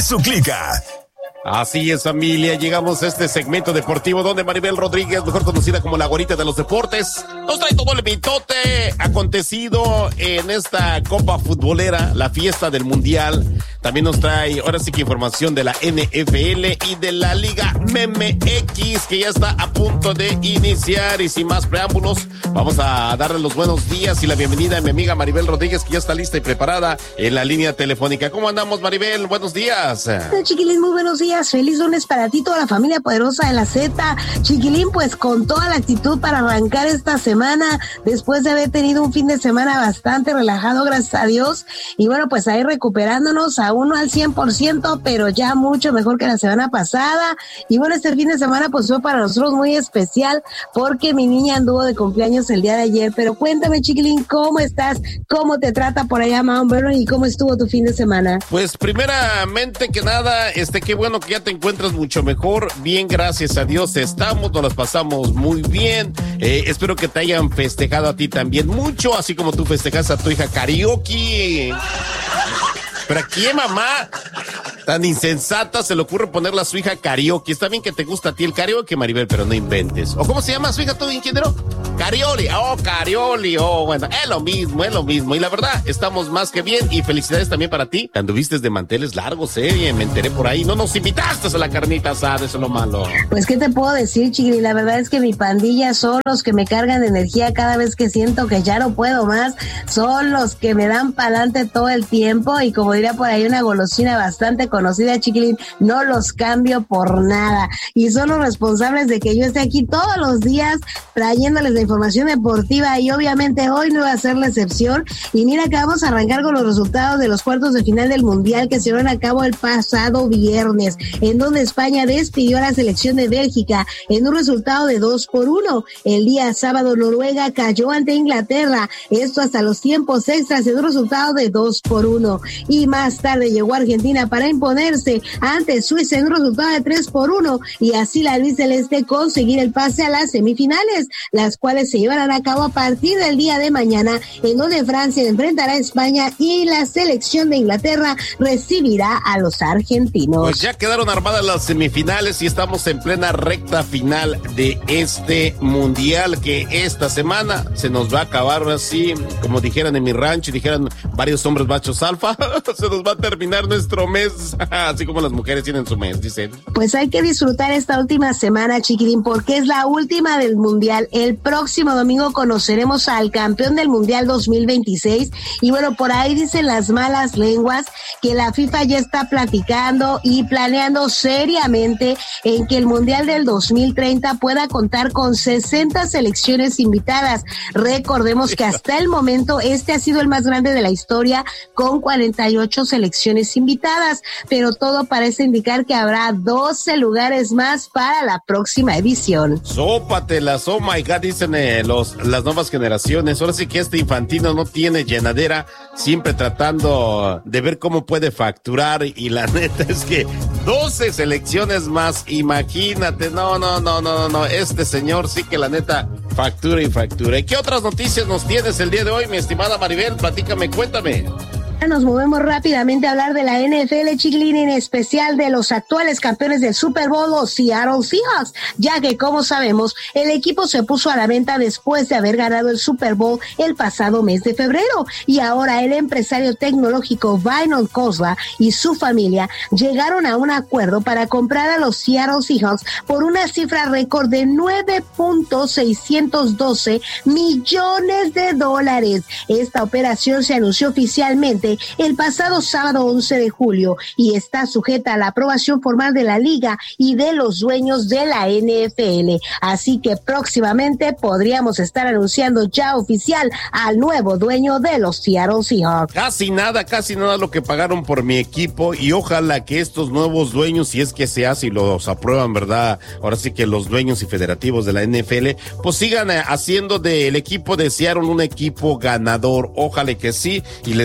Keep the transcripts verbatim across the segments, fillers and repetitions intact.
su clica. Así es, familia, llegamos a este segmento deportivo donde Maribel Rodríguez, mejor conocida como la Güerita de los Deportes, nos trae todo el mitote acontecido en esta Copa Futbolera, la fiesta del Mundial. También nos trae, ahora sí que información de la N F L y de la Liga M X, que ya está a punto de iniciar. Y sin más preámbulos, vamos a darle los buenos días y la bienvenida a mi amiga Maribel Rodríguez, que ya está lista y preparada en la línea telefónica. ¿Cómo andamos, Maribel? Buenos días. Chiquilín, muy buenos días. Feliz lunes para ti, toda la familia poderosa de la Z. Chiquilín, pues con toda la actitud para arrancar esta semana, después de haber tenido un fin de semana bastante relajado, gracias a Dios. Y bueno, pues ahí recuperándonos a uno al cien por ciento, pero ya mucho mejor que la semana pasada. Y bueno, este fin de semana pues fue para nosotros muy especial, porque mi niña anduvo de cumpleaños el día de ayer. Pero cuéntame, Chiquilín, ¿cómo estás? ¿Cómo te trata por allá Mount Vernon? ¿Y cómo estuvo tu fin de semana? Pues primeramente que nada, este, qué bueno que ya te encuentras mucho mejor. Bien, gracias a Dios estamos, nos las pasamos muy bien. Eh, espero que te hayan festejado a ti también mucho, así como tú festejas a tu hija karaoke. Pero ¿a quién, mamá tan insensata se le ocurre ponerle a su hija karaoke? Está bien que te gusta a ti el karaoke, Maribel, pero no inventes. ¿O cómo se llama su hija, tú, ingeniero? Carioli, oh, Carioli, oh, bueno, es lo mismo, es lo mismo. Y la verdad, estamos más que bien y felicidades también para ti. Anduviste de manteles largos, eh, me enteré por ahí. No nos invitaste a la carnita asada, eso es lo malo. Pues, ¿qué te puedo decir, Chiqui? La verdad es que mi pandilla son los que me cargan de energía cada vez que siento que ya no puedo más. Son los que me dan pa'lante todo el tiempo y como diría por ahí una golosina bastante conocida, Chiquilín, no los cambio por nada. Y son los responsables de que yo esté aquí todos los días trayéndoles la información deportiva y obviamente hoy no va a ser la excepción. Y mira que vamos a arrancar con los resultados de los cuartos de final del Mundial que se llevaron a cabo el pasado viernes, en donde España despidió a la selección de Bélgica en un resultado de dos por uno. El día sábado Noruega cayó ante Inglaterra, esto hasta los tiempos extras en un resultado de dos por uno. Y más tarde llegó Argentina para imponerse ante Suiza en un resultado de tres por uno y así la albiceleste conseguir el pase a las semifinales, las cuales se llevarán a cabo a partir del día de mañana, en donde Francia enfrentará a España y la selección de Inglaterra recibirá a los argentinos. Pues ya quedaron armadas las semifinales y estamos en plena recta final de este mundial que esta semana se nos va a acabar así, como dijeran en mi rancho, dijeran varios hombres machos alfa, se nos va a terminar nuestro mes, así como las mujeres tienen su mes, dicen. Pues hay que disfrutar esta última semana, Chiquitín, porque es la última del mundial. El próximo domingo conoceremos al campeón del Mundial dos mil veintiséis y bueno, por ahí dicen las malas lenguas que la FIFA ya está platicando y planeando seriamente en que el Mundial del dos mil treinta pueda contar con sesenta selecciones invitadas. Recordemos que hasta el momento este ha sido el más grande de la historia con cuarenta y ocho selecciones invitadas, pero todo parece indicar que habrá doce lugares más para la próxima edición. Sópatelas, oh my God, dicen eh, los, las nuevas generaciones. Ahora sí que este Infantino no tiene llenadera, siempre tratando de ver cómo puede facturar y la neta es que doce selecciones más, imagínate, no, no, no, no, no, este señor sí que la neta factura y factura. ¿Y qué otras noticias nos tienes el día de hoy, mi estimada Maribel? Platícame, cuéntame. Nos movemos rápidamente a hablar de la N F L, Chiquilín, en especial de los actuales campeones del Super Bowl, los Seattle Seahawks, ya que, como sabemos, el equipo se puso a la venta después de haber ganado el Super Bowl el pasado mes de febrero, y ahora el empresario tecnológico Vinon Kozla y su familia llegaron a un acuerdo para comprar a los Seattle Seahawks por una cifra récord de nueve punto seiscientos doce millones de dólares. Esta operación se anunció oficialmente el pasado sábado once de julio y está sujeta a la aprobación formal de la liga y de los dueños de la N F L. Así que próximamente podríamos estar anunciando ya oficial al nuevo dueño de los Seattle Seahawks. Casi nada, casi nada lo que pagaron por mi equipo y ojalá que estos nuevos dueños, si es que se hace y los aprueban, ¿verdad? Ahora sí que los dueños y federativos de la N F L, pues sigan haciendo del equipo de Seattle un equipo ganador. Ojalá que sí, y les mandamos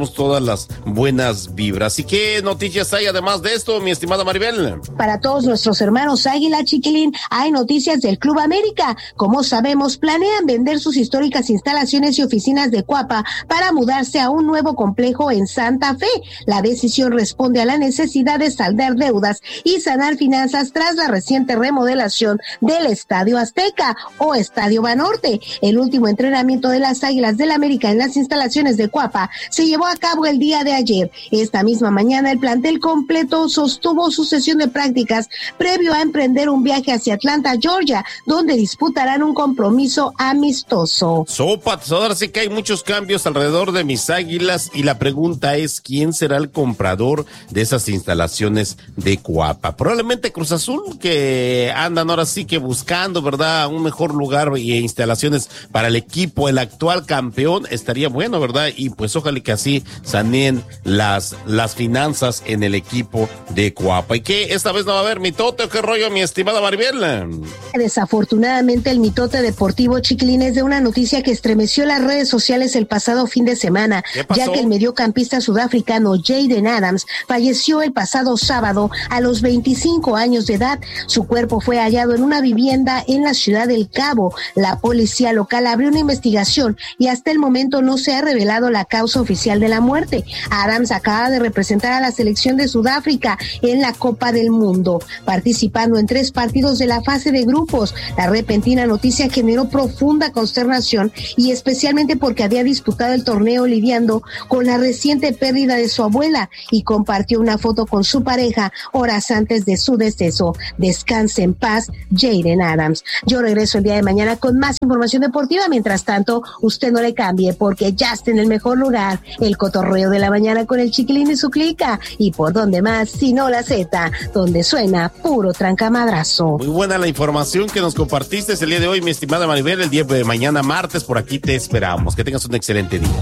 mandamos todas las buenas vibras. ¿Y qué noticias hay además de esto, mi estimada Maribel? Para todos nuestros hermanos Águila, Chiquilín, hay noticias del Club América. Como sabemos, planean vender sus históricas instalaciones y oficinas de Cuapa para mudarse a un nuevo complejo en Santa Fe. La decisión responde a la necesidad de saldar deudas y sanar finanzas tras la reciente remodelación del Estadio Azteca o Estadio Banorte. El último entrenamiento de las Águilas del América en las instalaciones de Cuapa se llevó a cabo el día de ayer. Esta misma mañana el plantel completo sostuvo su sesión de prácticas previo a emprender un viaje hacia Atlanta, Georgia, donde disputarán un compromiso amistoso. Sopa, ahora sí que hay muchos cambios alrededor de mis Águilas y la pregunta es ¿quién será el comprador de esas instalaciones de Cuapa? Probablemente Cruz Azul, que andan ahora sí que buscando, ¿verdad?, un mejor lugar y instalaciones para el equipo, el actual campeón, estaría bueno, ¿verdad? Y pues ojalá que así saneen las, las finanzas en el equipo de Cuapa. ¿Y qué? ¿Esta vez no va a haber mitote o qué rollo, mi estimada Maribel? Desafortunadamente, el mitote deportivo, Chiquilín, es de una noticia que estremeció las redes sociales el pasado fin de semana, ya que el mediocampista sudafricano Jayden Adams falleció el pasado sábado a los veinticinco años de edad. Su cuerpo fue hallado en una vivienda en la ciudad del Cabo. La policía local abrió una investigación y hasta el momento no se ha revelado la causa oficial de la muerte. Adams acaba de representar a la selección de Sudáfrica en la Copa del Mundo, participando en tres partidos de la fase de grupos. La repentina noticia generó profunda consternación y especialmente porque había disputado el torneo lidiando con la reciente pérdida de su abuela y compartió una foto con su pareja horas antes de su deceso. Descanse en paz, Jayden Adams. Yo regreso el día de mañana con más información deportiva. Mientras tanto, usted no le cambie porque ya está en el mejor lugar, el cotorreo de la mañana con el Chiquilín y su clica. Y por donde más, si no la Z, donde suena puro trancamadrazo. Muy buena la información que nos compartiste el día de hoy, mi estimada Maribel. El día de mañana, martes, por aquí te esperamos. Que tengas un excelente día.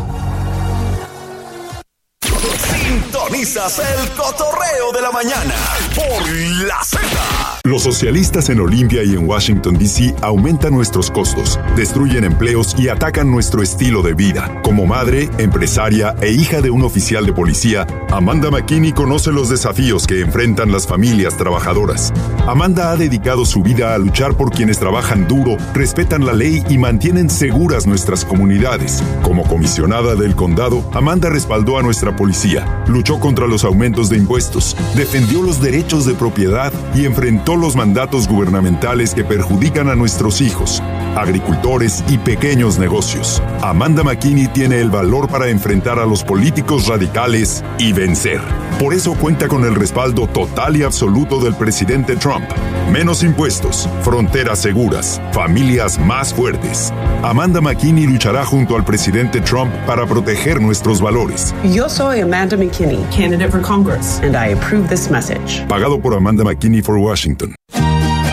Sintonizas el cotorreo de la mañana por la Z. Los socialistas en Olimpia y en Washington, D C aumentan nuestros costos, destruyen empleos y atacan nuestro estilo de vida. Como madre, empresaria e hija de un oficial de policía, Amanda McKinney conoce los desafíos que enfrentan las familias trabajadoras. Amanda ha dedicado su vida a luchar por quienes trabajan duro, respetan la ley y mantienen seguras nuestras comunidades. Como comisionada del condado, Amanda respaldó a nuestra policía, luchó contra los aumentos de impuestos, defendió los derechos de propiedad y enfrentó los mandatos gubernamentales que perjudican a nuestros hijos, agricultores y pequeños negocios. Amanda McKinney tiene el valor para enfrentar a los políticos radicales y vencer. Por eso cuenta con el respaldo total y absoluto del presidente Trump. Menos impuestos, fronteras seguras, familias más fuertes. Amanda McKinney luchará junto al presidente Trump para proteger nuestros valores. Yo soy Amanda McKinney, candidate for Congress, and I approve this message. Pagado por Amanda McKinney for Washington.